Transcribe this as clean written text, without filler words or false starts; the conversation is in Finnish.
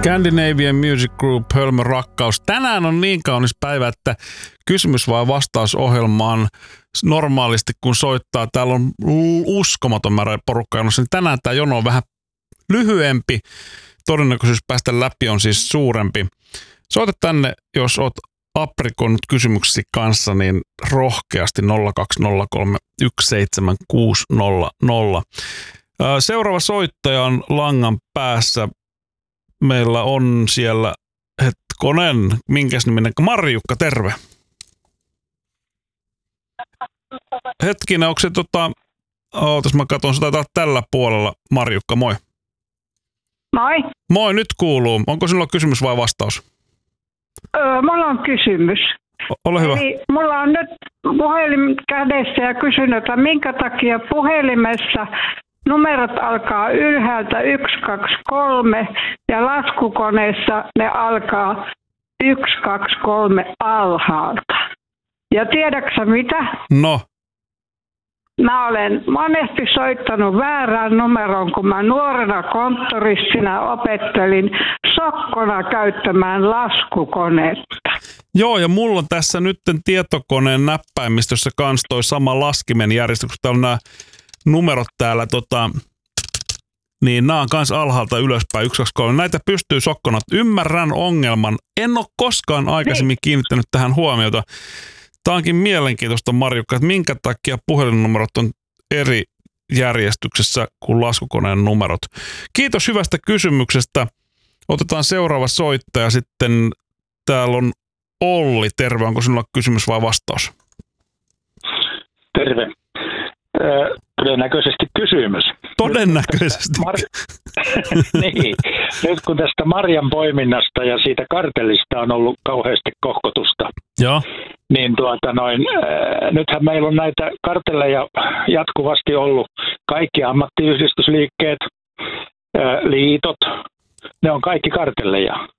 Scandinavian Music Group, Hölmö Rakkaus. Tänään on niin kaunis päivä, että kysymys vai vastausohjelmaan normaalisti kun soittaa. Täällä on uskomaton määrä porukkaa jonossa, niin tänään tämä jono on vähän lyhyempi. Todennäköisyys päästä läpi on siis suurempi. Soita tänne, jos oot aprikoinut kysymyksesi kanssa, niin rohkeasti 020317600. Seuraava soittaja on langan päässä. Meillä on siellä, hetkonen, minkäs niminen? Marjukka, terve. Hetkinen, onko se ootas mä katson, se taitaa tällä puolella. Marjukka, moi. Moi. Moi, nyt kuuluu. Onko sinulla kysymys vai vastaus? Mulla on kysymys. Ole hyvä. Eli mulla on nyt puhelin kädessä ja kysyn, että minkä takia puhelimessa numerot alkaa ylhäältä 123 ja laskukoneessa ne alkaa 123 alhaalta. Ja tiedätkö mitä? No. Mä olen monesti soittanut väärään numeroon, kun mä nuorena konttoristina opettelin sokkona käyttämään laskukonetta. Joo, ja mulla on tässä nyt tietokoneen näppäimistössä kans toi sama laskimen järjestys, kun täällä on nämä numerot täällä, niin nämä on kans alhaalta ylöspäin, 1, 2, 3. Näitä pystyy sokkona. Ymmärrän ongelman. En ole koskaan aikaisemmin kiinnittänyt tähän huomiota. Tämä onkin mielenkiintoista, Marjukka, että minkä takia puhelinnumerot on eri järjestyksessä kuin laskukoneen numerot. Kiitos hyvästä kysymyksestä. Otetaan seuraava soittaja sitten. Täällä on Olli. Terve. Onko sinulla kysymys vai vastaus? Terve. Todennäköisesti kysymys. Todennäköisesti. Niin. Nyt kun tästä marjan poiminnasta ja siitä kartellista on ollut kauheasti kohkotusta, joo. Niin nythän meillä on näitä kartelleja jatkuvasti ollut. Kaikki ammattiyhdistysliikkeet, liitot, ne on kaikki kartelleja.